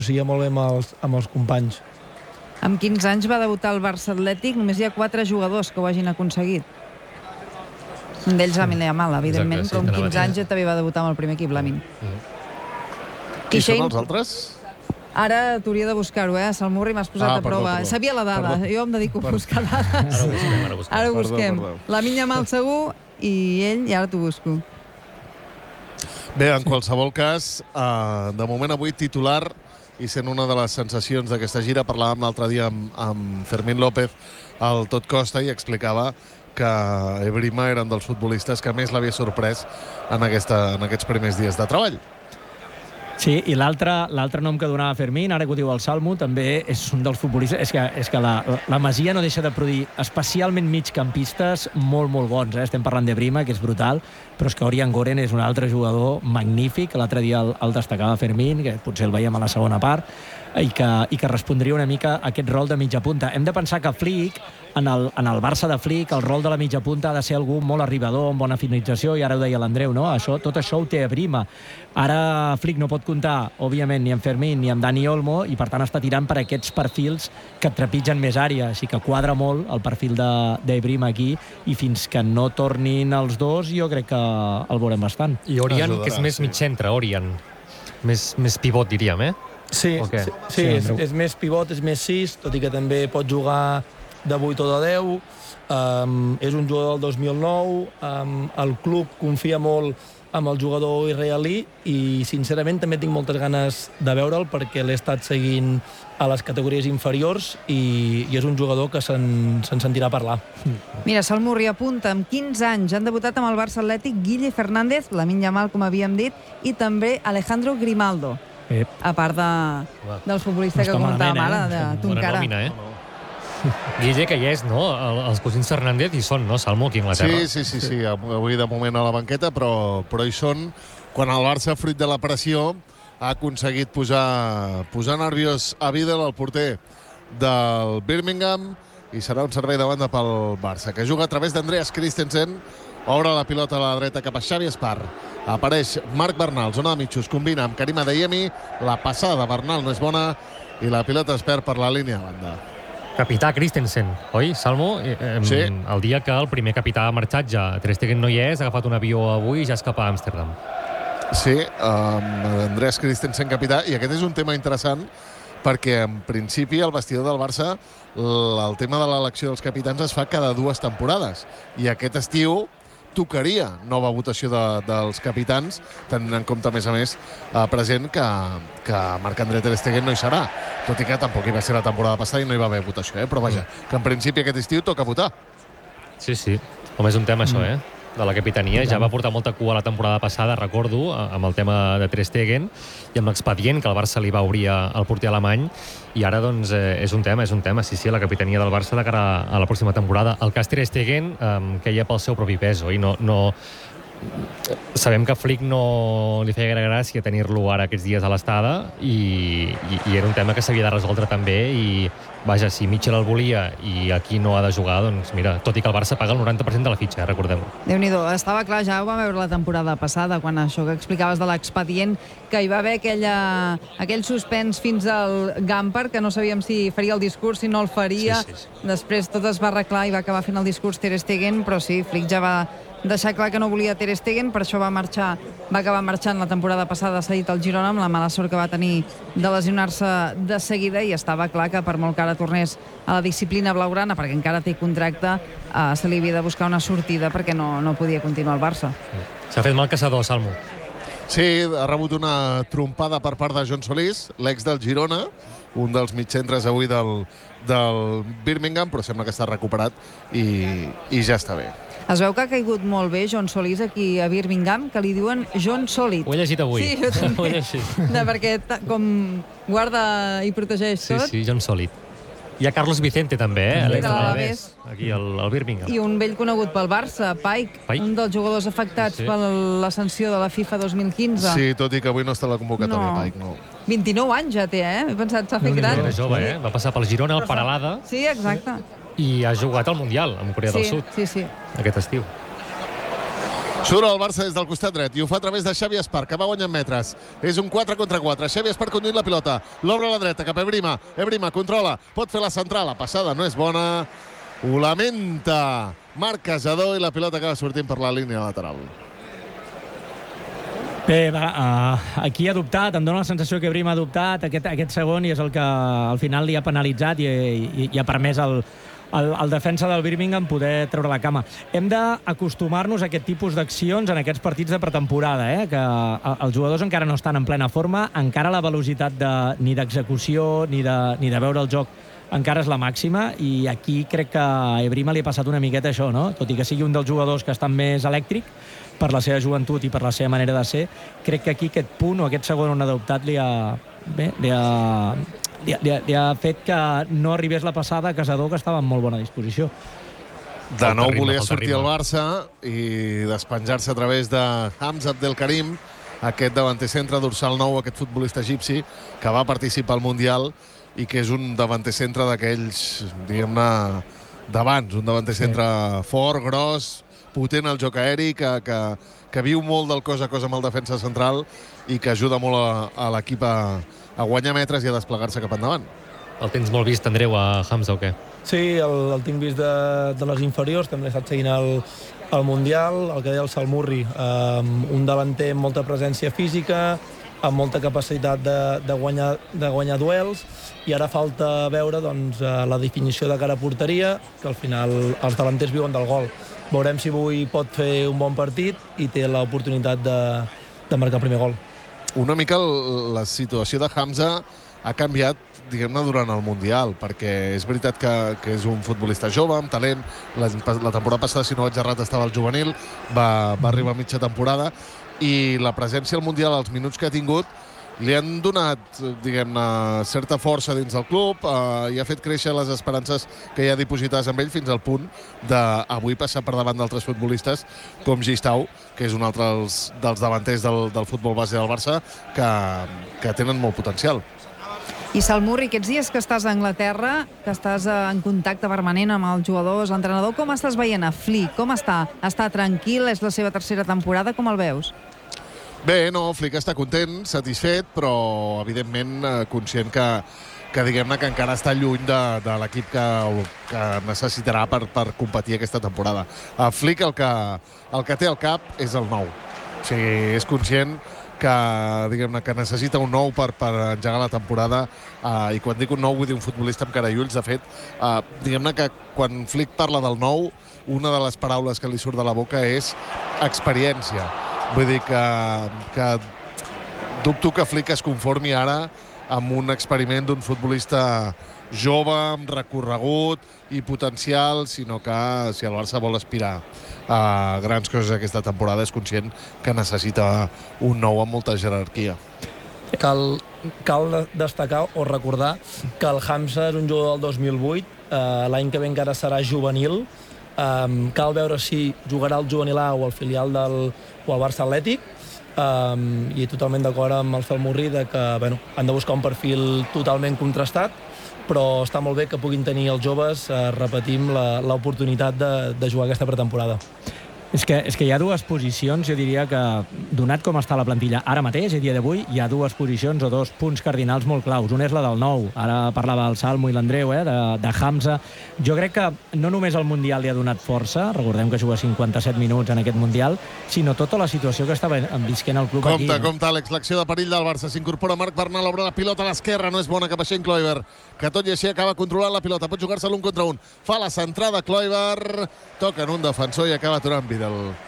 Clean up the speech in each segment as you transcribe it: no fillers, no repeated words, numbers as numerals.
s'associa molt bé amb els companys. Amb 15 anys va debutar al Barça Atlètic, només hi ha 4 jugadors que ho hagin aconseguit. Un d'ells Lamine Yamal, evidentment, però amb 15 anys ja també va debutar amb el primer equip, Lamine. Qui són els altres? Ara t'hauria de buscar-ho, Salmurri, m'has posat a prova. Sabia la dada, jo em dedico a buscar dades. Ara ho busquem. Lamine Yamal segur i ell, i ara t'ho busco. Bé, en qualsevol cas, de moment avui titular i sent una de les sensacions d'aquesta gira, parlàvem l'altre dia amb Fermín López al Tot Costa i explicava que Ebrima era un dels futbolistes que més l'havia sorprès en aquests primers dies de treball. Sí, i l'altre nom que donava Fermín, ara que ho diu el Salmo, també és un dels futbolistes. És que la Masia no deixa de produir especialment migcampistes molt, molt bons. Estem parlant d'Ebrima, que és brutal, però és que Orian Goren és un altre jugador magnífic. L'altre dia el destacava Fermín, que potser el veiem a la segona part, i que respondria una mica a aquest rol de mitja punta. Hem de pensar que Flick, en el Barça de Flick, el rol de la mitja punta ha de ser algú molt arribador, amb bona finalització, i ara ho deia l'Andreu, no? Tot això ho té Ebrima. Ara Flick no pot comptar, òbviament, ni amb Fermín ni amb Dani Olmo, i per tant està tirant per aquests perfils que trepitgen més àrea, així que quadra molt el perfil d'Ebrima aquí, i fins que no tornin els dos jo crec que el veurem bastant. I Orian, que és més mig centre, Orian. Més pivot, diríem, Sí, és més pivot, és més 6, tot i que també pot jugar de 8 o de 10. És un jugador del 2009. El club confia molt amb el jugador israelí i, sincerament, també tinc moltes ganes de veure'l perquè l'he estat seguint a les categories inferiors i és un jugador que se'n sentirà parlar. Mira, Salmurri apunta, amb 15 anys han debutat amb el Barça Atlètic Guille Fernández, Lamine Yamal, com havíem dit, i també Alejandro Grimaldo. A part del futbolista que comentàvem ara, de Tuncara. Bona nòmina, Guille, que ja és, no? Els cosins Fernández hi són, no? Salmo, aquí a Anglaterra. Sí. Avui de moment a la banqueta, però hi són. Quan el Barça, fruit de la pressió, ha aconseguit posar nerviós a Vidal, el porter del Birmingham, i serà un servei de banda pel Barça, que juga a través d'Andreas Christensen. Obre la pilota a la dreta cap a Xavi Espar. Apareix Marc Bernal, zona de mitjos, combina amb Karim Adeyemi. La passada de Bernal no és bona i la pilota es perd per la línia de banda. Capità Christensen, oi, Salmo? Sí. El dia que el primer capità ha marxat ja. Ter Stegen no hi és, ha agafat un avió avui i ja és cap a Amsterdam. Sí, Andreas Christensen capità, i aquest és un tema interessant perquè en principi el vestidor del Barça el tema de l'elecció dels capitans es fa cada 2 temporades i aquest estiu tocaria nova votació dels capitans, tenint en compte, a més, present que Marc-André Ter Stegen no hi serà, tot i que tampoc hi va ser la temporada passada i no hi va haver votació, però vaja, que en principi aquest estiu toca votar. Sí. Com és un tema això, de la capitania. Ja va portar molta cua la temporada passada, recordo, amb el tema de Ter Stegen i amb l'expedient que el Barça li va obrir al porter alemany, i ara doncs és un tema, sí, la capitania del Barça de cara a la pròxima temporada. El cas Ter Stegen queia pel seu propi pes, oi? Sabem que a Flick no li feia gaire gràcia tenir-lo ara aquests dies a l'estada i era un tema que s'havia de resoldre també, i vaja, si Mitchell el volia i aquí no ha de jugar, doncs mira, tot i que el Barça paga el 90% de la fitxa, recordem-ho. Déu-n'hi-do, estava clar, ja ho vam veure la temporada passada, quan això que explicaves de l'expedient, que hi va haver aquell suspens fins al Gamper, que no sabíem si faria el discurs, si no el faria. Sí. Després tot es va arreglar i va acabar fent el discurs Ter Stegen, però sí, Flick ja va deixar clar que no volia Ter Stegen, per això va acabar marxant la temporada passada cedit al Girona, amb la mala sort que va tenir de lesionar-se de seguida, i estava clar que per molt que ara tornés a la disciplina blaugrana, perquè encara té contracte, se li havia de buscar una sortida perquè no podia continuar al Barça. S'ha fet mal caçador, Salmo. Sí, ha rebut una trompada per part de John Solís, l'ex del Girona, un dels mitjcentres avui del Birmingham, però sembla que està recuperat i ja està bé. Es veu que ha caigut molt bé John Solís aquí a Birmingham, que li diuen John Solid. Ho he llegit avui. Sí, jo també. Ho he llegit. Perquè com guarda i protegeix tot. Sí, John Solid. Hi ha Carlos Vicente també, de l'Alavés. Aquí al Birmingham. I un vell conegut pel Barça, Pike, un dels jugadors afectats per l'ascensió de la FIFA 2015. Sí, tot i que avui no està a la convocatòria, Pike, no. 29 anys ja té, He pensat, s'ha fet gran. Era jove, Va passar pel Girona, al Paralada. Sí, exacte. I ha jugat al Mundial amb Corea del Sud. Sí. Aquest estiu. Surt el Barça des del costat dret i ho fa a través de Xavi Espar, que va guanyant metres. És un 4 contra 4. Xavi Espar conduint la pilota. L'obre a la dreta cap a Ebrima. Ebrima controla. Pot fer la central. La passada no és bona. Ho lamenta Marc Casador i la pilota acaba sortint per la línia lateral. Bé, aquí ha dubtat, em dóna la sensació que Ebrima ha dubtat aquest segon i és el que al final li ha penalitzat i ha permès el defensa del Birmingham poder treure la cama. Hem d'acostumar-nos a aquest tipus d'accions en aquests partits de pretemporada, que els jugadors encara no estan en plena forma, encara la velocitat ni d'execució ni de veure el joc encara és la màxima, i aquí crec que a Ebrima li ha passat una miqueta això, no? Tot i que sigui un dels jugadors que estan més elèctric per la seva joventut i per la seva manera de ser, crec que aquí aquest punt o aquest segon on ha adoptat li ha fet que no arribés la passada a Casador, que estava en molt bona disposició. De nou volia sortir el Barça i despenjar-se a través de Hamza Abdelkarim, aquest davanter centre dorsal nou, aquest futbolista egipci que va participar al Mundial i que és un davanter centre d'aquells, diguem-ne, d'abans, un davanter centre fort, gros, potent al joc aeri, que viu molt del cos a cos amb el defensa central i que ajuda molt a l'equip a guanyar metres i a desplegar-se cap endavant. El tens molt vist, Andreu, a Hamza o què? Sí, el tinc vist de les inferiors, també l'he estat seguint al Mundial, el que deia el Salmurri, un davanter amb molta presència física, amb molta capacitat de guanyar duels, i ara falta veure la definició de cara a porteria, que al final els davanters viuen del gol. Veurem si avui pot fer un bon partit i té l'oportunitat de marcar el primer gol. Una mica la situació de Hamza ha canviat, diguem-ne, durant el Mundial, perquè és veritat que és un futbolista jove, amb talent. La temporada passada, si no vaig errat, estava al juvenil, va arribar a mitja temporada, i la presència al Mundial, els minuts que ha tingut, li han donat, diguem-ne, certa força dins del club i ha fet créixer les esperances que hi ha dipositades amb ell fins al punt d'avui passar per davant d'altres futbolistes com Gistau, que és un altre dels davanters del futbol base del Barça, que tenen molt potencial. I Salmurri, aquests dies que estàs a Anglaterra, que estàs en contacte permanent amb els jugadors, l'entrenador, com estàs veient a Flick? Com està? Està tranquil? És la seva tercera temporada? Com el veus? Bé, no, Flick està content, satisfet, però evidentment conscient que diguem-ne que encara està lluny de l'equip que necessitarà per competir aquesta temporada. Flick el que té al cap és el nou. O sigui, és conscient que, diguem-ne, que necessita un nou per engegar la temporada, i quan dic un nou vull dir un futbolista amb cara i ulls. De fet, diguem-ne que quan Flick parla del nou, una de les paraules que li surt de la boca és experiència. Vull dir que dubto que Flick es conformi ara amb un experiment d'un futbolista jove, amb recorregut i potencial, sinó que si el Barça vol aspirar a grans coses aquesta temporada és conscient que necessita un nou amb molta jerarquia. Cal destacar o recordar que el Hamza és un jugador del 2008, l'any que ve encara serà juvenil. Cal veure si jugarà al juvenil A o al filial o al Barça Atlètic, i totalment d'acord amb el Salmurri que han de buscar un perfil totalment contrastat, però està molt bé que puguin tenir els joves, repetim, l'oportunitat de jugar aquesta pretemporada. És que hi ha dues posicions, jo diria que, donat com està la plantilla ara mateix, a dia d'avui, hi ha dues posicions o dos punts cardinals molt claus. Un és la del nou, ara parlava el Salmo i l'Andreu, de Hamza. Jo crec que no només el Mundial li ha donat força, recordem que juga 57 minuts en aquest Mundial, sinó tota la situació que estava visquent el club aquí. Compte, Àlex, l'acció de perill del Barça. S'incorpora Marc Bernal, obre la pilota a l'esquerra, no és bona cap a Shane Kluivert, que tot i així acaba controlant la pilota, pot jugar-se l'un contra un. Fa la centrada Kluivert, toca en un defensor i acaba aturant Vidal.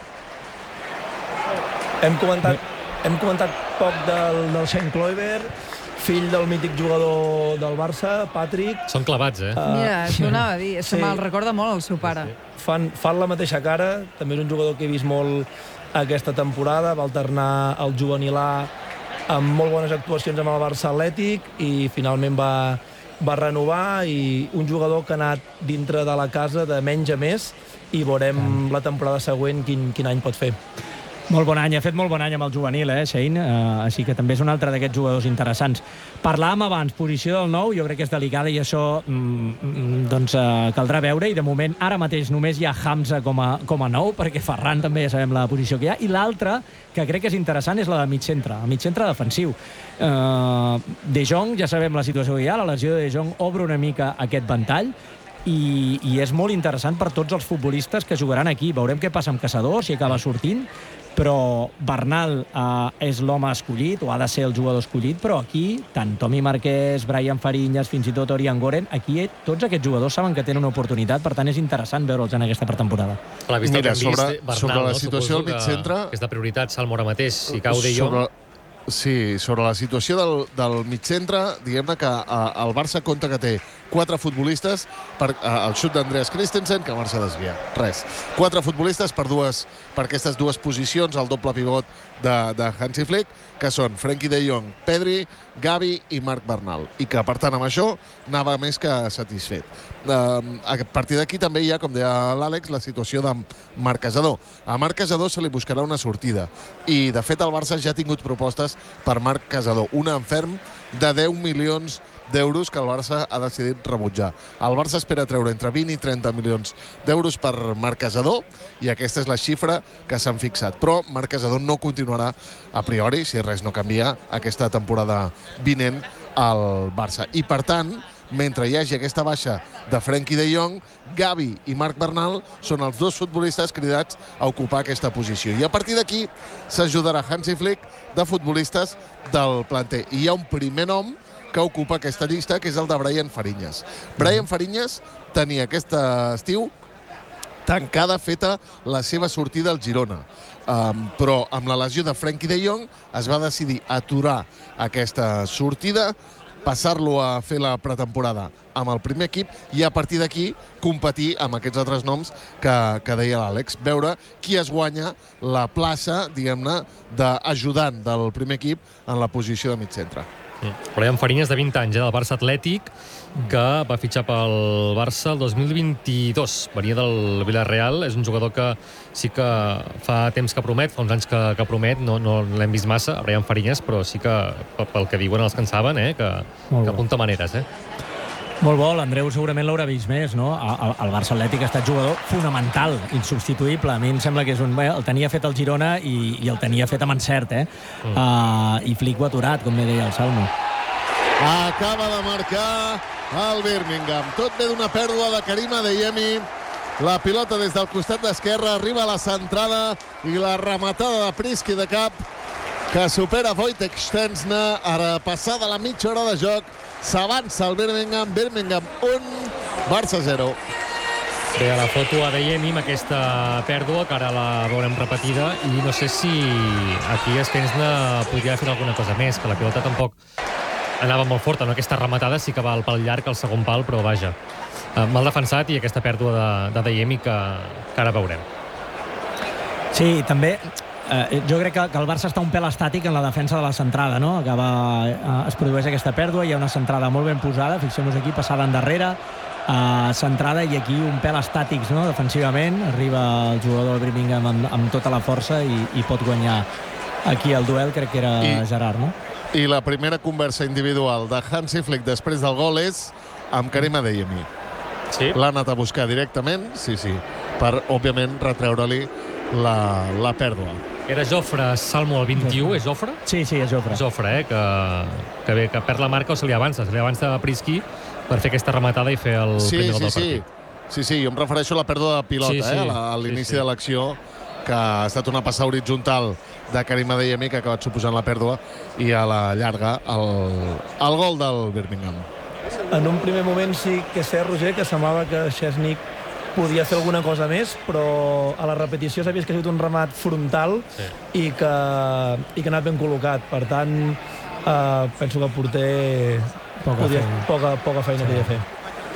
Hem comentat poc del Shane Kluivert, fill del mític jugador del Barça, Patrick. Són clavats, Mira, això ho anava a dir, és que me'l recorda molt el seu pare. Fan la mateixa cara, també és un jugador que he vist molt aquesta temporada, va alternar el juvenil A amb molt bones actuacions amb el Barça Atlètic i finalment va renovar, i un jugador que ha anat dintre de la casa de menys a més, i veurem la temporada següent quin any pot fer. Molt bon any, ha fet molt bon any amb el juvenil, Shane? Així que també és un altre d'aquests jugadors interessants. Parlàvem abans, posició del 9, jo crec que és delicada i això caldrà veure, i de moment ara mateix només hi ha Hamza com a 9, perquè Ferran també ja sabem la posició que hi ha, i l'altra, que crec que és interessant, és la de mig centre, el mig centre defensiu. De Jong, ja sabem la situació que hi ha, la lesió de De Jong obre una mica aquest ventall, i és molt interessant per tots els futbolistes que jugaran aquí. Veurem què passa amb Caçador, si acaba sortint, però Bernal és l'home escollit, o ha de ser el jugador escollit, però aquí, tant Tomi Marquès, Brian Fariñas, fins i tot Orián Goren, aquí tots aquests jugadors saben que tenen una oportunitat, per tant és interessant veure'ls en aquesta pretemporada. Mira, sobre la situació del mig centre... És de prioritat, Salmo, ara mateix, si cau De Jong... Sí, sobre la situació del mig centre, diguem-ne que el Barça compta que té 4 futbolistes per el xut d'Andreas Christensen, que el Barça desvia. Res. 4 futbolistes per aquestes dues posicions, el doble pivot de Hansi Flick, que són Frenkie de Jong, Pedri, Gavi i Marc Bernal. I que, per tant, amb això anava més que satisfet. A partir d'aquí també hi ha, com deia l'Àlex, la situació de Marc Casador. A Marc Casador se li buscarà una sortida. I, de fet, el Barça ja ha tingut propostes per Marc Casador. Un enferm de 10 milions d'euros que el Barça ha decidit rebutjar. El Barça espera treure entre 20 i 30 milions d'euros per Marc Casador, i aquesta és la xifra que s'han fixat. Però Marc Casador no continuarà a priori, si res no canvia, aquesta temporada vinent al Barça. I per tant, mentre hi hagi aquesta baixa de Frenkie de Jong, Gavi i Marc Bernal són els dos futbolistes cridats a ocupar aquesta posició. I a partir d'aquí s'ajudarà Hansi Flick de futbolistes del planter. I hi ha un primer nom que ocupa aquesta llista, que és el de Brian Fariñas. Brian Fariñas tenia aquest estiu tancada, feta la seva sortida al Girona. Però amb la lesió de Frenkie de Jong es va decidir aturar aquesta sortida, passar-lo a fer la pretemporada amb el primer equip i a partir d'aquí competir amb aquests altres noms que deia l'Àlex. Veure qui es guanya la plaça, diguem-ne, d'ajudant del primer equip en la posició de mig centre. Brian Fariñas, de 20 anys, del Barça Atlètic, que va fitxar pel Barça el 2022. Venia del Villarreal, és un jugador que sí que fa temps que promet, fa uns anys que promet, no l'hem vist massa, Brian Fariñas, però sí que, pel que diuen els que en saben, que apunta maneres. Molt bo, l'Andreu segurament l'haurà vist més, no? El Barça Atlètic ha estat jugador fonamental, insubstituïble. A mi em sembla que és el tenia fet al Girona i el tenia fet amb encert, i Flick ho ha aturat, com bé deia el Salmo. Acaba de marcar el Birmingham. Tot ve d'una pèrdua de Karim Adeyemi. La pilota des del costat d'esquerra arriba a la centrada i la rematada de Prisky de cap, que supera Wojtek Szczęsny. Ara, passada la mitja hora de joc, s'avança el Birmingham 1, Barça 0. Bé, a la foto Adeyemi amb aquesta pèrdua, que ara la veurem repetida, i no sé si aquí Szczęsny podria fer alguna cosa més, que la pilota tampoc anava molt forta, no? Aquesta rematada sí que va al pal llarg, al segon pal, però vaja, mal defensat, i aquesta pèrdua d'Adeyemi que ara veurem. Sí, també jo crec que el Barça està un pèl estàtic en la defensa de la centrada, no? Es produeix aquesta pèrdua, hi ha una centrada molt ben posada, fixem-nos aquí, passada endarrere, centrada, i aquí un pèl estàtics, no? Defensivament, arriba el jugador del Birmingham amb tota la força i pot guanyar aquí el duel, crec que era Gerard, no? I la primera conversa individual de Hansi Flick després del gol és amb Karim Adeyemi. Sí? L'ha anat a buscar directament, sí, per, òbviament, retreure-li la pèrdua. Era Jofre, Salmo, el 21, és Jofre? Sí, és Jofre. Jofre, que perd la marca o se li avança a Prisky per fer aquesta rematada i fer el primer gol del partit. Sí, jo em refereixo a la pèrdua de pilota, a l'inici de l'acció, que ha estat una passa horitzontal de Karim Adeyemi que ha acabat suposant la pèrdua, i a la llarga el gol del Birmingham. En un primer moment sí que és cert, Roger, que semblava que Szczęsny podia fer alguna cosa més, però a la repetició s'ha vist que ha sigut un remat frontal i que ha anat ben col·locat. Per tant, penso que el porter poca feina podia fer.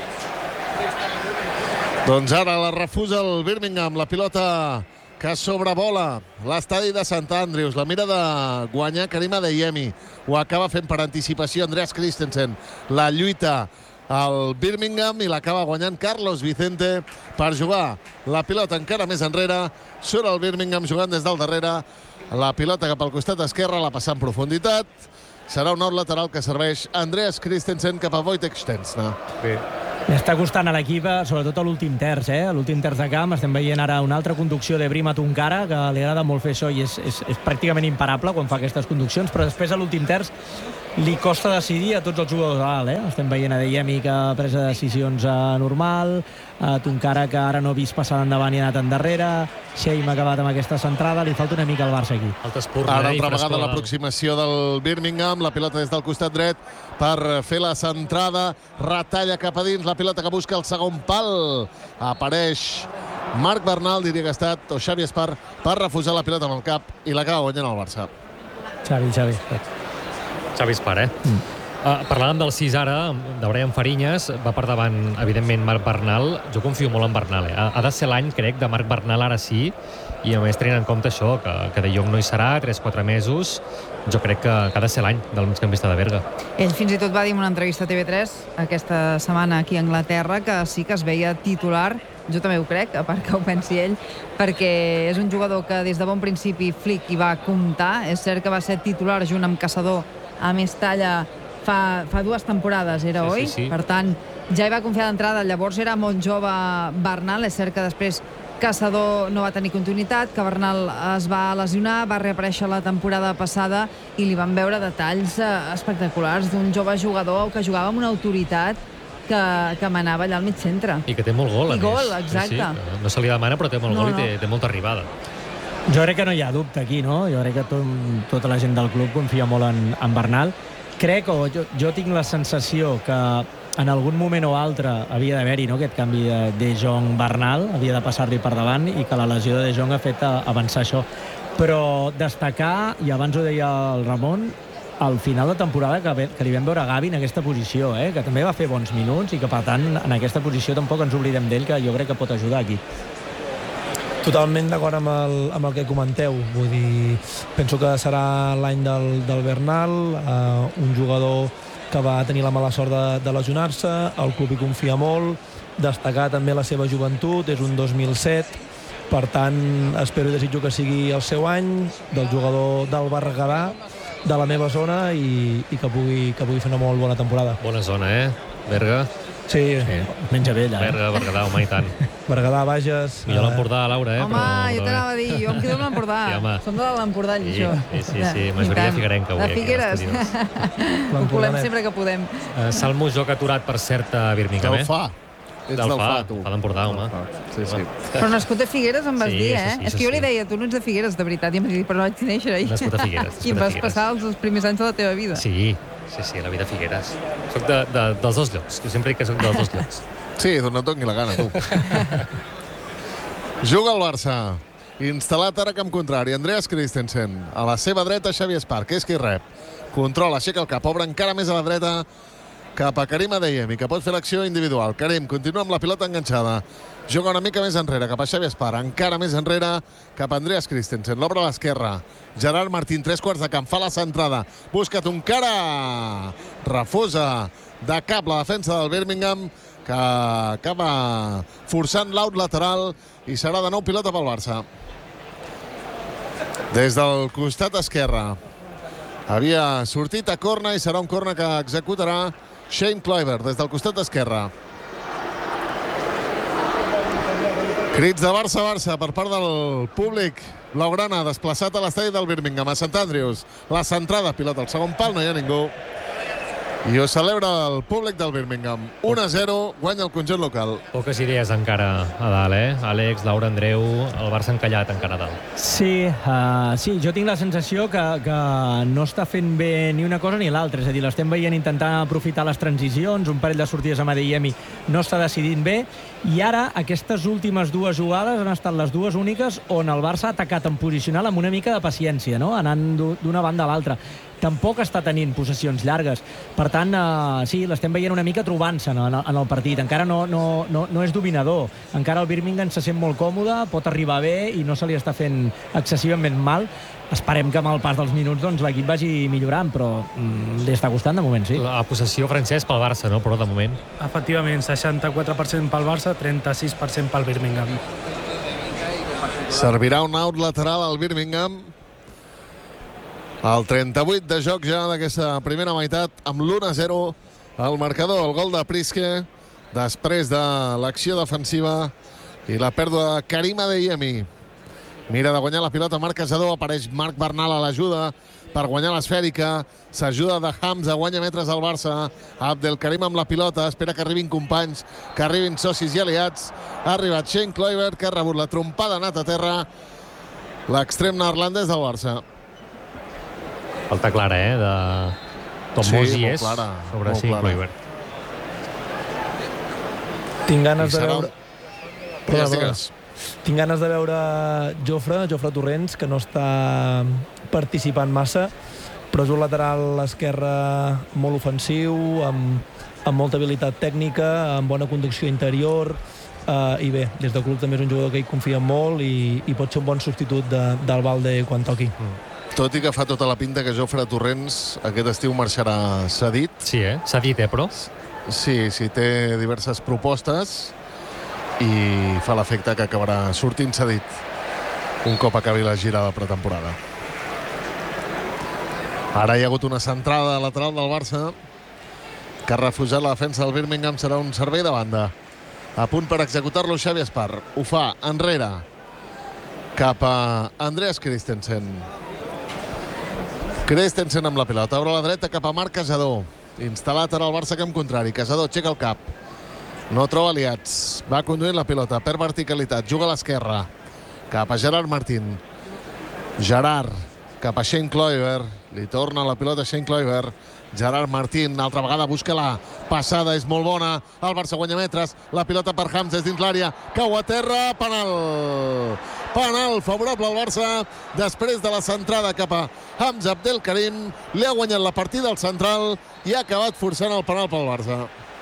Doncs ara la refusa el Birmingham, la pilota que sobrevola l'estadi de Sant Andrews. La mira de guanyar Karim Adeyemi. Ho acaba fent per anticipació Andreas Christensen. La lluita el Birmingham i l'acaba guanyant Carlos Vicente per jugar la pilota encara més enrere. Surt el Birmingham jugant des del darrere. La pilota cap al costat esquerre, la passa en profunditat. Serà un out lateral que serveix Andreas Christensen cap a Wojtek Szczęsny. Bé. Està costant a l'equip, sobretot a l'últim terç, A l'últim terç de camp estem veient ara una altra conducció de Brima Tunkara, que li agrada molt fer això i és pràcticament imparable quan fa aquestes conduccions, però després a l'últim terç li costa decidir a tots els jugadors a dalt, Estem veient a Deyemi que ha pres decisions normal, a Tunkara que ara no ha vist passar endavant i ha anat endarrere, Sheim ha acabat amb aquesta centrada, li falta una mica al Barça aquí. Ara altra vegada l'aproximació del Birmingham, la pilota des del costat dret per fer la centrada, retalla cap a dins, la pilota que busca el segon pal. Apareix Marc Bernal, diria que ha estat, o Xavi Espar, per refusar la pilota amb el cap i l'acaba guanyant el Barça. Xavi Espar, parlàvem del 6 ara, de Brian Fariñas, va per davant, evidentment, Marc Bernal. Jo confio molt en Bernal, Ha de ser l'any, crec, de Marc Bernal ara sí, i a més tenint en compte això, que De Jong no hi serà, 3-4 mesos, jo crec que ha de ser l'any del migcampista de Berga. Ell fins i tot va dir en una entrevista a TV3 aquesta setmana aquí a Anglaterra que sí que es veia titular. Jo també ho crec, a part que ho pensi ell, perquè és un jugador que des de bon principi Flick hi va comptar. És cert que va ser titular junt amb Caçador a Mestalla fa 2 temporades, oi? Sí. Per tant, ja hi va confiar d'entrada. Llavors era molt jove Bernal. És cert que després Caçador no va tenir continuïtat, que Bernal es va lesionar, va reaparèixer la temporada passada i li van veure detalls espectaculars d'un jove jugador que jugava amb una autoritat que manava allà al mig centre. I que té molt gol, a més. I gol, exacte. Sí. No se li demana, però té molt gol i té molta arribada. Jo crec que no hi ha dubte aquí, no? Jo crec que tota la gent del club confia molt en Bernal. Crec, o jo tinc la sensació que en algun moment o altre havia d'haver-hi aquest canvi de De Jong-Bernal, havia de passar-li per davant i que la lesió de De Jong ha fet avançar això. Però destacar, i abans ho deia el Ramon, al final de temporada que li vam veure a Gavi en aquesta posició, que també va fer bons minuts i que, per tant, en aquesta posició tampoc ens oblidem d'ell, que jo crec que pot ajudar aquí. Totalment d'acord amb el que comenteu. Vull dir, penso que serà l'any del Bernal, un jugador que va tenir la mala sort de lesionar-se, el club hi confia molt, destacar també la seva joventut, és un 2007, per tant, espero i desitjo que sigui el seu any, del jugador del Berguedà, de la meva zona, i que pugui fer una molt bona temporada. Bona zona, Berga? Sí. Menja bé, allà. Berga, Berguedà, home, i tant. Berguedà, Bages... Millor l'Empordà, Laura, Home, jo t'anava a dir, jo em quedo amb l'Empordà. Sí, som de l'Empordà, això. Sí, majoria figuerenca avui. De Figueres. Ho volem sempre que podem. Salmo joc aturat, per cert, a Birmingham, Del Fa. Ets del Fa, tu. Fa d'Empordà, home. Sí. Però nascut a Figueres em vas dir, Sí, És que jo li deia, tu no ets de Figueres, de veritat, i em vas dir, però no vaig néixer ahir. Nascut a Figueres. I em vas passar els primers anys de la teva vida. Sí, la vida a Figueres. Soc dels dos llocs, que sempre dic que soc dels dos llocs. Sí, d'on et doni la gana, tu. Juga el Barça. Instal·lat ara camp contrari. Andreas Christensen. A la seva dreta, Xavi Espar, que és qui rep. Controla, aixeca el cap, obre encara més a la dreta cap a Karim Adeyemi, que pot fer l'acció individual. Karim continua amb la pilota enganxada. Juga una mica més enrere, cap a Xavi Espar. Encara més enrere, cap a Andreas Christensen. L'obre a l'esquerra. Gerard Martín, 3/4 de camp, fa la centrada. Busca Tunkara. Refusa de cap la defensa del Birmingham, que acaba forçant l'out lateral i serà de nou pilota pel Barça. Des del costat esquerre. Havia sortit a corna i serà un corna que executarà Shane Kluivert des del costat esquerre. Crits de Barça-Barça per part del públic blaugrana, desplaçat a l'estadi del Birmingham, a Sant Andrews. La centrada, pilota al segon pal, no hi ha ningú. I ho celebra el públic del Birmingham. 1-0, guanya el conjunt local. Poques idees encara a dalt, Àlex, Laura, Andreu, el Barça encallat encara a dalt. Sí, jo tinc la sensació que no està fent bé ni una cosa ni l'altra. És a dir, l'estem veient intentant aprofitar les transicions, un parell de sortides amb Adeyemi no està decidint bé, i ara aquestes últimes dues jugades han estat les dues úniques on el Barça ha atacat en posicional amb una mica de paciència, no? Anant d'una banda a l'altra. Tampoc està tenint possessions llargues. Per tant, sí, l'estem veient una mica trobant-se en el partit. Encara no és dominador. Encara el Birmingham se sent molt còmode, pot arribar bé i no se li està fent excessivament mal, esperem que amb el pas dels minuts doncs, l'equip vagi millorant, però li està costant de moment, sí. La possessió, Francesc, pel Barça, no? Però de moment. Efectivament, 64% pel Barça, 36% pel Birmingham. Servirà un out lateral al Birmingham. El 38 de joc ja d'aquesta primera meitat, amb l'1-0 al marcador. El gol de Priske després de l'acció defensiva i la pèrdua de Karim Adeyemi. Mira de guanyar la pilota Marc Casador, apareix Marc Bernal a l'ajuda per guanyar l'esfèrica, s'ajuda de Hamza, guanya metres al Barça, Abdelkarim amb la pilota, espera que arribin companys, que arribin socis i aliats, ha arribat Shane Kluivert, que ha rebut la trompada anat a terra, l'extrem neerlandès del Barça. Falta clara, de Tom Mosies sobre Shane Kluivert. Tinc ganes de veure... Digues. Tinc ganes de veure Jofre Torrents, que no està participant massa, però és un lateral esquerre molt ofensiu, amb molta habilitat tècnica, amb bona conducció interior, i bé, des del club també és un jugador que hi confia molt i pot ser un bon substitut del Balde quan toqui. Tot i que fa tota la pinta que Jofre Torrents aquest estiu marxarà cedit. Sí, cedit, però? Sí, té diverses propostes i fa l'efecte que acabarà sortint cedit un cop acabi la gira de pretemporada. Ara hi ha hagut una centrada lateral del Barça que ha refusat la defensa del Birmingham. Serà un servei de banda. A punt per executar-lo Xavi Espar. Ho fa enrere cap a Andreas Christensen. Christensen amb la pilota. Obre a la dreta cap a Marc Casador. Instal·lat ara al Barça camp contrari. Casador aixeca el cap. No troba aliats. Va conduint la pilota. Perd verticalitat. Juga a l'esquerra. Cap a Gerard Martín. Gerard cap a Shane Kluivert. Li torna la pilota a Shane Kluivert. Gerard Martín, altra vegada busca la passada, és molt bona. El Barça guanya metres. La pilota per Hamza és dins l'àrea. Cau a terra. Penal. Penal favorable al Barça. Després de la centrada cap a Hamza Abdelkarim. Li ha guanyat la partida al central i ha acabat forçant el penal pel Barça.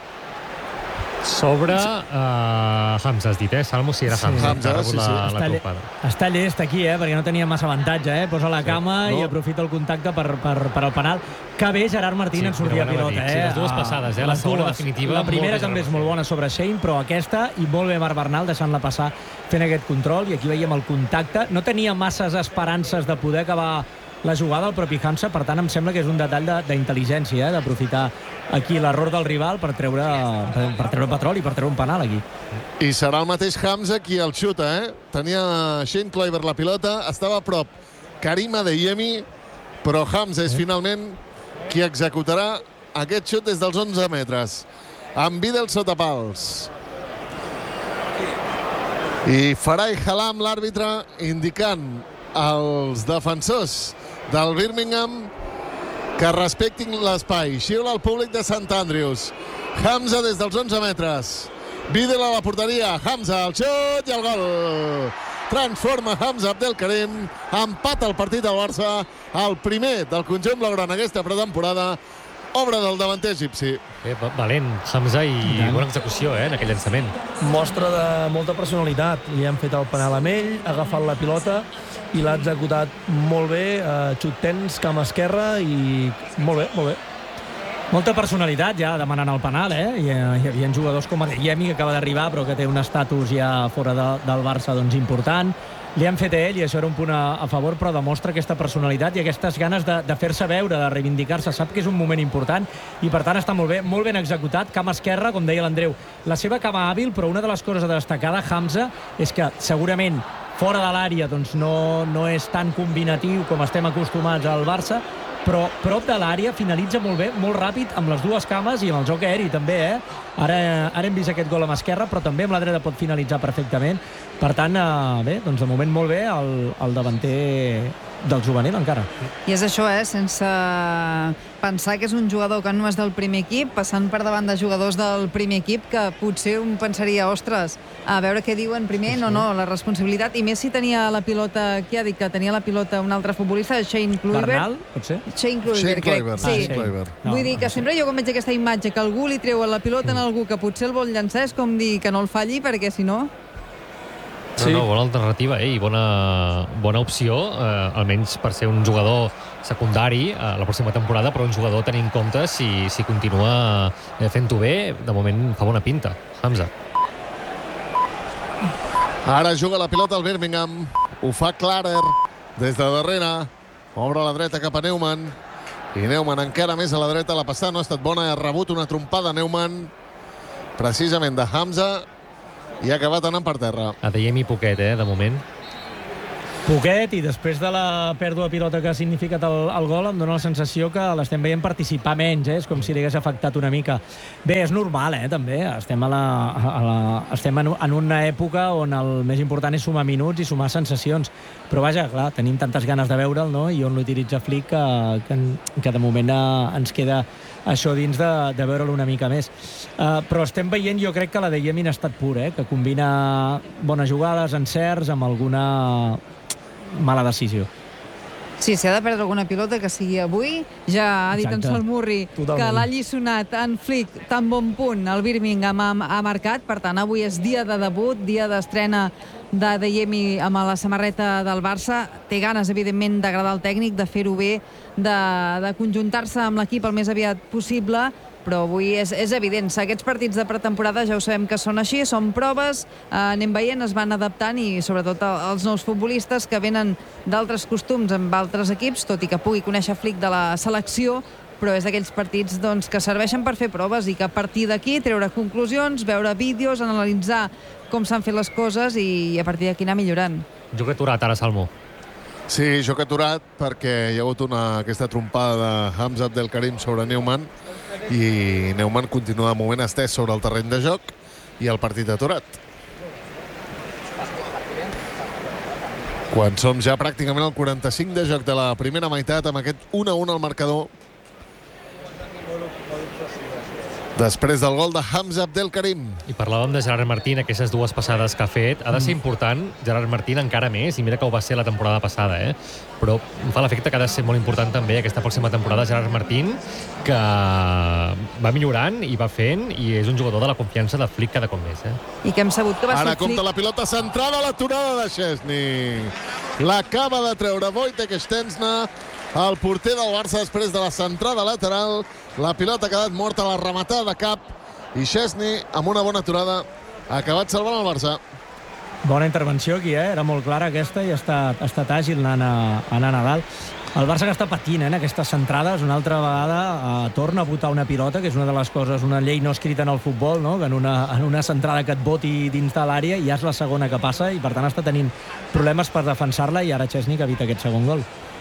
Sobre Hamza, has dit, Salmo? Sí, era Hamza. Hamza, sí. Està llest aquí, perquè no tenia massa avantatge, posa la cama i aprofita el contacte per el penal. Que bé Gerard Martín en sortir a pilota. Sí, les dues passades, la segona definitiva. La primera també és molt bona sobre Shane, però aquesta, i molt bé Marc Bernal deixant-la passar fent aquest control, i aquí veiem el contacte. No tenia masses esperances de poder acabar la jugada al propi Hamza, per tant em sembla que és un detall d'intel·ligència, d'aprofitar aquí l'error del rival per treure petroli, per treure un penal aquí. I serà el mateix Hamza qui el xuta, Tenia Shane Kluivert la pilota, estava a prop Karim Adeyemi, però Hamza és finalment qui executarà aquest xut des dels 11 metres. Amb Vidal sota pals. I Farai Halam, l'àrbitre, indicant als defensors del Birmingham que respectin l'espai. Xiula el públic de Sant Andrews. Hamza des dels 11 metres. Vidal a la porteria. Hamza al xut i el gol. Transforma Hamza Abdelkarim. Empata el partit al Barça. El primer del conjunt blaugrana aquesta pretemporada. Obra del davanter egipci. Valent, Hamza, i bona execució en aquell llançament. Mostra de molta personalitat. Li han fet el penal amb ell, ha agafat la pilota i l'ha executat molt bé, xut tens, cama esquerra, i molt bé, molt bé. Molta personalitat ja demanant el penal, Hi havia jugadors com Adeyemi, que acaba d'arribar, però que té un estatus ja fora del Barça important. Li han fet a ell, i això era un punt a favor, però demostra aquesta personalitat i aquestes ganes de fer-se veure, de reivindicar-se. Sap que és un moment important i, per tant, està molt ben executat. Cama esquerra, com deia l'Andreu, la seva cama hàbil, però una de les coses a destacar de Hamza és que segurament fora de l'àrea doncs no és tan combinatiu com estem acostumats al Barça, però prop de l'àrea finalitza molt bé, molt ràpid, amb les dues cames i amb el joc aeri també, Ara hem vist aquest gol amb esquerra, però també amb la dreta pot finalitzar perfectament. Per tant, bé, doncs de moment molt bé el davanter del juvenil encara. I és això, sense pensar que és un jugador que no és del primer equip, passant per davant de jugadors del primer equip, que potser un pensaria, ostres, a veure què diuen primer, no, la responsabilitat, i més si tenia la pilota, qui ha dit que tenia la pilota un altre futbolista, Shane Kluivert. Bernal, potser? Shane Kluivert, crec. Sí. Vull dir que sempre jo quan veig aquesta imatge que algú li treu la pilota en algú que potser el vol llançar, és com dir que no el falli, perquè si no... Sí. No, bona alternativa i bona opció, almenys per ser un jugador secundari la pròxima temporada, però un jugador tenint en compte si continua fent-ho bé, de moment fa bona pinta. Hamza. Ara juga la pilota al Birmingham. Ho fa Clarer des de darrere. Obre a la dreta cap a Neumann. I Neumann encara més a la dreta. La passada no ha estat bona. Ha rebut una trompada Neumann, precisament de Hamza, i ha acabat anant per terra. Adeyemi poquet, de moment. Poquet, i després de la pèrdua de pilota que ha significat el gol, em dóna la sensació que l'estem veient participar menys, és com si li hagués afectat una mica. Bé, és normal, també. Estem estem en una època on el més important és sumar minuts i sumar sensacions. Però vaja, clar, tenim tantes ganes de veure'l, no? I on l'utilitza Flick que de moment ens queda això dins de veure'l una mica més. Però estem veient, jo crec que l'Adeyemi ha estat pur, que combina bones jugades, encerts, amb alguna mala decisió. Sí, si ha de perdre alguna pilota, que sigui avui. Ja ha dit en Sol Murri que l'ha alliçonat en Flick tan bon punt. El Birmingham ha marcat, per tant, avui és dia de debut, dia d'estrena d'Adeyemi amb la samarreta del Barça. Té ganes, evidentment, d'agradar al tècnic, de fer-ho bé, de conjuntar-se amb l'equip el més aviat possible, però avui és evident. Aquests partits de pretemporada ja ho sabem que són així, són proves, anem veient, es van adaptant, i sobretot els nous futbolistes que venen d'altres costums amb altres equips, tot i que pugui conèixer Flick de la selecció, però és d'aquells partits que serveixen per fer proves i que a partir d'aquí treure conclusions, veure vídeos, analitzar com s'han fet les coses i a partir d'aquí anar millorant. Joc aturat ara, Salmo. Sí, joc aturat perquè hi ha hagut aquesta trompada de Hamza Abdelkarim sobre Neumann, i Neumann continua de moment estès sobre el terreny de joc i el partit aturat. Quan som ja pràcticament al 45 de joc de la primera meitat, amb aquest 1-1 al marcador, després del gol de Hamza Abdelkarim. I parlàvem de Gerard Martín, aquestes dues passades que ha fet. Ha de ser important, Gerard Martín, encara més, i mira que ho va ser la temporada passada, però em fa l'efecte que ha de ser molt important també aquesta pròxima temporada Gerard Martín, que va millorant i va fent, i és un jugador de la confiança de Flick cada cop més. I que hem sabut que va ser Flick. Ara compta la pilota centrada, l'aturada de Szczesny. L'acaba de treure Wojtek Szczesny, el porter del Barça, després de la centrada lateral. La pilota ha quedat morta a la rematada de cap, i Szczesny, amb una bona aturada, ha acabat salvant el Barça. Bona intervenció aquí, era molt clara aquesta, i ha estat àgil anant a dalt. El Barça que està patint en aquestes centrades, una altra vegada torna a botar una pilota, que és una de les coses, una llei no escrita en el futbol, no? Que en una centrada que et boti dins de l'àrea ja és la segona que passa, i per tant està tenint problemes per defensar-la, i ara Szczesny que evita aquest segon gol.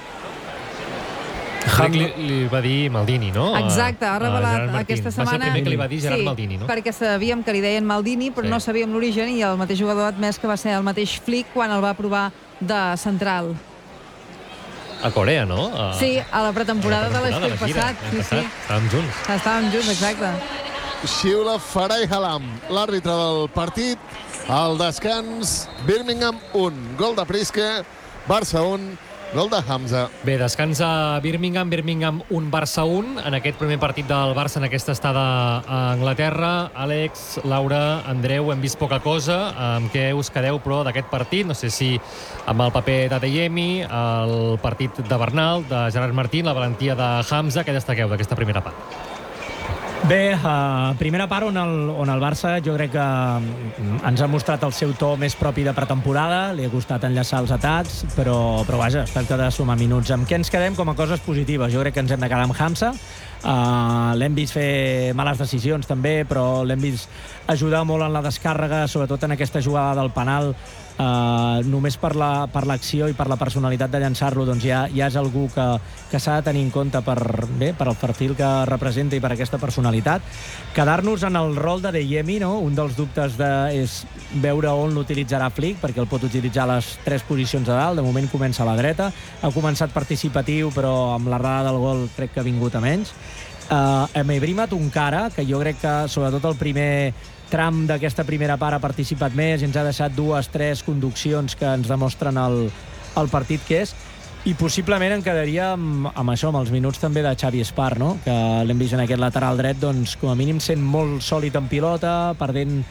Li va dir Maldini, no? Exacte, ha revelat aquesta setmana. Va ser el primer que li va dir Gerard Maldini, no? Sí, perquè sabíem que li deien Maldini, però no sabíem l'origen, i el mateix jugador ha admès que va ser el mateix Flick quan el va provar de central. A Corea, no? Sí, a la pretemporada de l'estiu passat. Estàvem junts. Estàvem junts, exacte. Xiula Farai Halam, l'àrbitre del partit. Al descans, Birmingham 1, gol de Priske, Barça 1, gol de Hamza. Bé, descansa Birmingham 1, Barça 1, en aquest primer partit del Barça en aquesta estada a Anglaterra. Àlex, Laura, Andreu, hem vist poca cosa. Amb què us quedeu, però, d'aquest partit? No sé si amb el paper d'Adeyemi, el partit de Bernal, de Gerard Martín, la valentia de Hamza. Què destaqueu d'aquesta primera part? Bé, primera part on el Barça jo crec que ens ha mostrat el seu to més propi de pretemporada, li ha costat enllaçar els atacs, però vaja, es tracta de sumar minuts. Amb què ens quedem com a coses positives? Jo crec que ens hem de quedar amb Hamza. L'hem vist fer males decisions també, però l'hem vist ajudar molt en la descàrrega, sobretot en aquesta jugada del penal. Només per l'acció i per la personalitat de llançar-lo, doncs ja és algú que s'ha de tenir en compte per el perfil que representa i per aquesta personalitat. Quedar-nos en el rol d'Adeyemi, no? Un dels dubtes és veure on l'utilitzarà Flick, perquè el pot utilitzar a les 3 posicions de dalt. De moment comença a la dreta, ha començat participatiu, però amb l'errada del gol crec que ha vingut a menys. Amb Ibrahima Tunkara, que jo crec que sobretot el primer tram d'aquesta primera part ha participat més i ens ha deixat 2-3 conduccions que ens demostren el partit que és, i possiblement em quedaria amb això, amb els minuts també de Xavi Espar, no? Que l'hem vist en aquest lateral dret, doncs com a mínim sent molt sòlid en pilota, perdent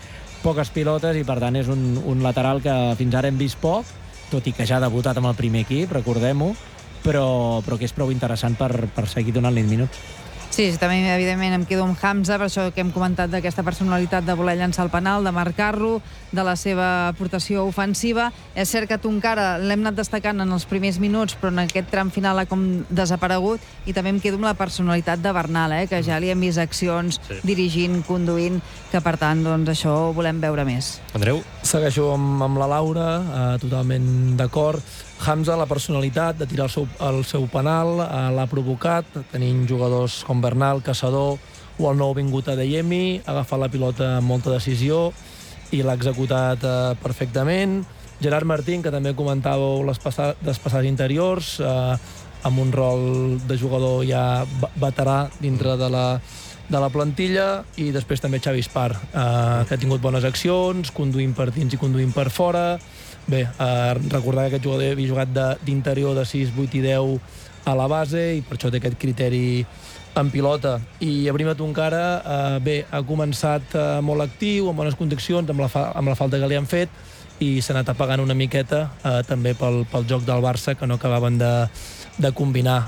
poques pilotes i per tant és un lateral que fins ara hem vist poc, tot i que ja ha debutat amb el primer equip, recordem-ho, però que és prou interessant per seguir donant-li minuts. Sí, també, evidentment, em quedo amb Hamza, per això que hem comentat d'aquesta personalitat de voler llançar el penal, de marcar-lo, de la seva aportació ofensiva. És cert que Tonkara l'hem anat destacant en els primers minuts, però en aquest tram final ha com desaparegut, i també em quedo amb la personalitat de Bernal, que ja li hem vist accions dirigint, conduint, que per tant, doncs això ho volem veure més. Andreu? Segueixo amb la Laura, totalment d'acord. Hamza, la personalitat de tirar el seu penal, l'ha provocat, tenint jugadors com Bernal, Caçador o el nou vingut a Deyemi, ha agafat la pilota amb molta decisió i l'ha executat perfectament. Gerard Martín, que també comentàveu les passades interiors, amb un rol de jugador ja veterà dintre de la plantilla, i després també Xavi Espar, que ha tingut bones accions, conduint per dins i conduint per fora. Bé, recordar que aquest jugador havia jugat d'interior de 6, 8 i 10 a la base, i per això té aquest criteri en pilota. I Brima Tonkara, bé, ha començat molt actiu, amb bones condicions, amb la falta que li han fet, i s'ha anat apagant una miqueta també pel joc del Barça, que no acabaven de combinar.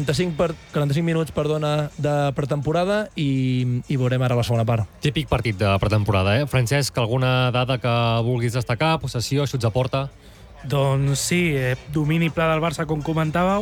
45 minuts de pretemporada, i veurem ara la segona part. Típic partit de pretemporada, Francesc, alguna dada que vulguis destacar? Possessió, xuts a porta? Doncs sí, domini pla del Barça, com comentàveu,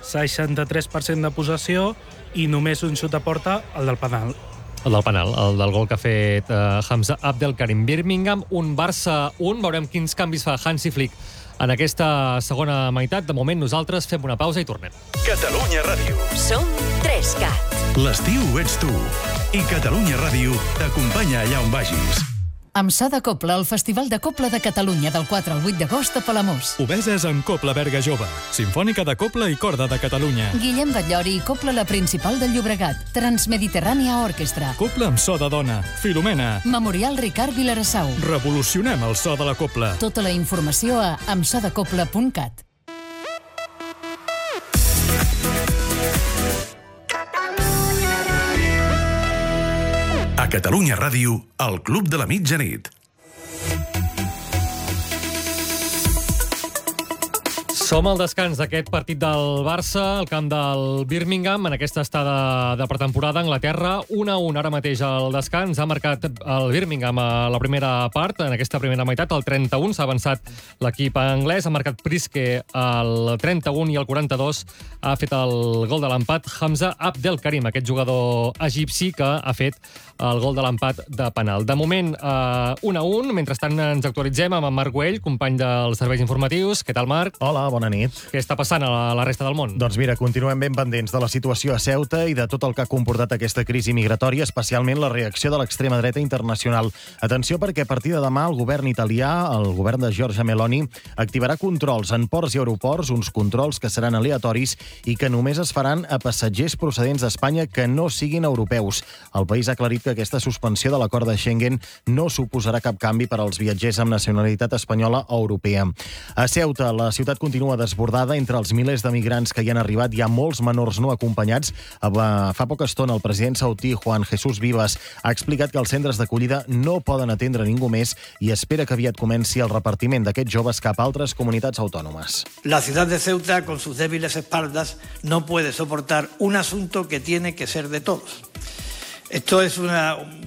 63% de possessió i només un xut a porta, el del penal. El del penal, el del gol que ha fet Hamza Abdelkarim. Birmingham, un Barça 1. Veurem quins canvis fa Hansi Flick en aquesta segona meitat. De moment nosaltres fem una pausa i tornem. Catalunya Ràdio. Som 3CAT. L'estiu ets tu. I Catalunya Ràdio t'acompanya allà on vagis. Amb so de Copla, el Festival de Copla de Catalunya del 4 al 8 d'agost a Palamós. Obeses amb Copla Berga Jove, Simfònica de Copla i Corda de Catalunya. Guillem Batllori i Copla la Principal del Llobregat, Transmediterrània Orquestra. Copla amb so de dona, Filomena. Memorial Ricard Vilarassau. Revolucionem el so de la Copla. Tota la informació a amsodecopla.cat. A Catalunya Ràdio, el Club de la Mitjanit. Som al descans d'aquest partit del Barça, al camp del Birmingham, en aquesta estada de pretemporada a Anglaterra. 1-1 ara mateix al descans. Ha marcat el Birmingham a la primera part, en aquesta primera meitat, al 31. S'ha avançat l'equip anglès. Ha marcat Priske al 31 i al 42 ha fet el gol de l'empat Hamza Abdelkarim, aquest jugador egipci que ha fet el gol de l'empat de penal. De moment, 1-1. Mentrestant ens actualitzem amb en Marc Güell, company dels serveis informatius. Què tal, Marc? Hola, bona nit. Què està passant a la resta del món? Doncs mira, continuem ben pendents de la situació a Ceuta i de tot el que ha comportat aquesta crisi migratòria, especialment la reacció de l'extrema dreta internacional. Atenció, perquè a partir de demà el govern italià, el govern de Giorgia Meloni, activarà controls en ports i aeroports, uns controls que seran aleatoris i que només es faran a passatgers procedents d'Espanya que no siguin europeus. El país ha aclarit que aquesta suspensió de l'acord de Schengen no suposarà cap canvi per als viatgers amb nacionalitat espanyola o europea. A Ceuta, la ciutat continua desbordada. Entre els milers de migrants que hi han arribat hi ha molts menors no acompanyats. Fa poca estona el president saudí Juan Jesús Vivas ha explicat que els centres d'acollida no poden atendre ningú més i espera que aviat comenci el repartiment d'aquests joves cap a altres comunitats autònomes. La ciudad de Ceuta, con sus débiles espaldas, no puede soportar un asunto que tiene que ser de todos. Esto es un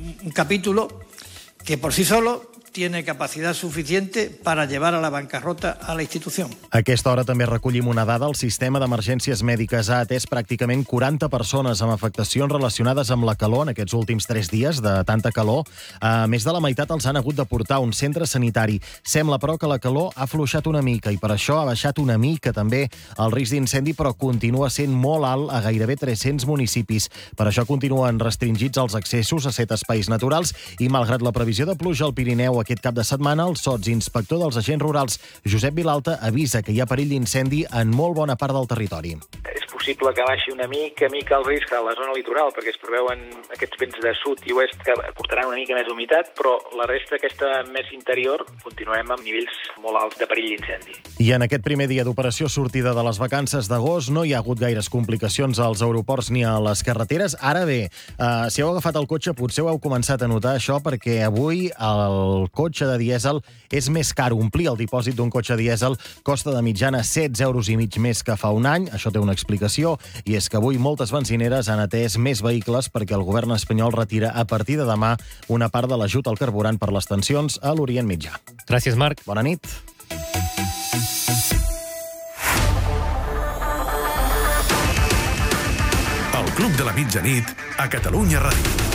capítulo que por sí solo tiene capacidad suficiente para llevar a la bancarrota a la institución. A aquesta hora també recollim una dada. El sistema d'emergències mèdiques ha atès pràcticament 40 persones amb afectacions relacionades amb la calor en aquests últims 3 dies de tanta calor. Més de la meitat els han hagut de portar a un centre sanitari. Sembla, però, que la calor ha afluixat una mica i per això ha baixat una mica també el risc d'incendi, però continua sent molt alt a gairebé 300 municipis. Per això continuen restringits els accessos a 7 espais naturals i, malgrat la previsió de pluja al Pirineu aquest cap de setmana, el sotsinspector dels agents rurals, Josep Vilalta, avisa que hi ha perill d'incendi en molt bona part del territori. És possible possible que baixi una mica el risc a la zona litoral, perquè es preveuen aquests vents de sud i oest que portaran una mica més d'humitat, però la resta, aquesta més interior, continuarem amb nivells molt alts de perill d'incendi. I en aquest primer dia d'operació sortida de les vacances d'agost no hi ha hagut gaires complicacions als aeroports ni a les carreteres. Ara bé, si heu agafat el cotxe, potser heu començat a notar això, perquè avui el cotxe de dièsel és més car. Omplir el dipòsit d'un cotxe dièsel costa de mitjana 16,5 euros més que fa un any. Això té una explicació, i és que avui moltes benzineres han atès més vehicles perquè el govern espanyol retira a partir de demà una part de l'ajut al carburant per les tensions a l'Orient Mitjà. Gràcies, Marc. Bona nit. El Club de la Mitjanit a Catalunya Ràdio.